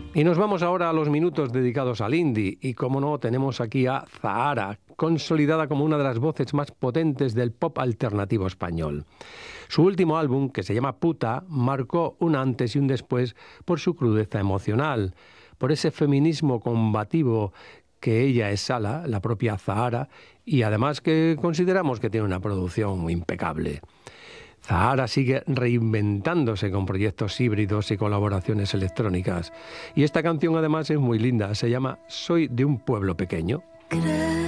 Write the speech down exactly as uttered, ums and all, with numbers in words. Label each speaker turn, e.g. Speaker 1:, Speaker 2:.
Speaker 1: Y nos vamos ahora a los minutos dedicados al indie. Y como no, tenemos aquí a Zahara, consolidada como una de las voces más potentes del pop alternativo español. Su último álbum, que se llama Puta, marcó un antes y un después por su crudeza emocional, por ese feminismo combativo que ella exhala, la propia Zahara, y además que consideramos que tiene una producción impecable. Zahara sigue reinventándose con proyectos híbridos y colaboraciones electrónicas. Y esta canción además es muy linda, se llama Soy de un pueblo pequeño.